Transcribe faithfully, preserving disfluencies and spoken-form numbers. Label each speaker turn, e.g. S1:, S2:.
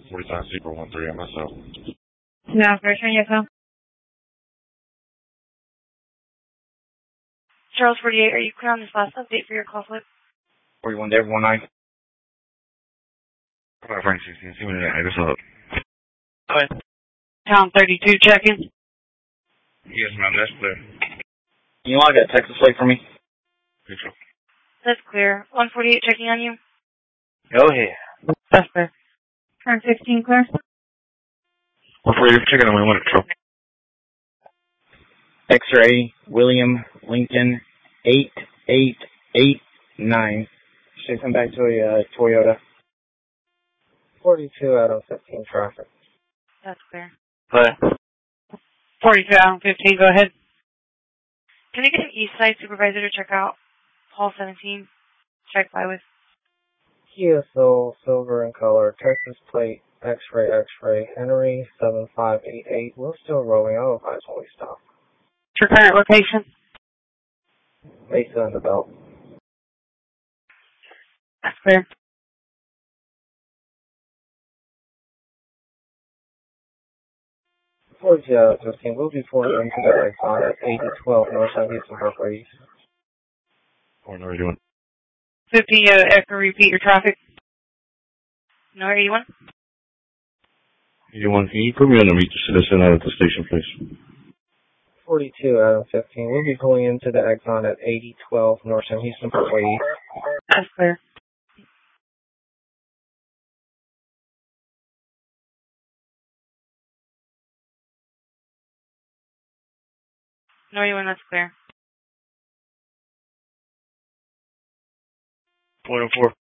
S1: forty-five Zebra one three M S O.
S2: Yeah, version, yes, ma'am. Charles forty-eight, are you clear on this last update for your call slip?
S3: forty-one David one nine.
S1: Alright, Frank sixteen, see me tonight. What's up?
S3: Go ahead.
S2: Town thirty-two, checking.
S1: Yes, ma'am, that's clear.
S3: Can you log that Texas plate for me?
S1: Picture.
S2: That's clear. one forty-eight, checking on you.
S3: Go ahead.
S2: That's clear. Turn fifteen, clear.
S1: one forty-eight, checking on my one truck.
S3: X-ray, William Lincoln, eight eight eight nine. Should come back to a uh, Toyota. forty-two out of fifteen traffic.
S2: That's clear.
S3: But
S2: forty-two out of fifteen, go ahead. Can I get an east side supervisor to check out Hall seventeen? Check by with.
S3: Kia Soul, silver in color, Texas plate, X-ray, X-ray, Henry seven five eight eight. We're still rolling. I'll advise when we stop.
S2: Your current location?
S3: Mesa in the belt.
S2: That's clear.
S3: forty-two out of fifteen. We'll be pulling into the Exxon at eighty twelve North Southeastern Parkway East.
S1: Or no, you doing?
S2: fifteen, uh, echo, repeat your traffic. No, eighty-one?
S1: eighty-one, can you put me on the meet to sit us in out at the station, please?
S3: forty-two out of fifteen. We'll be pulling into the Exxon at eighty twelve North Southeastern Parkway East.
S2: That's clear. No, eighty-one, that's clear.
S1: Point oh four.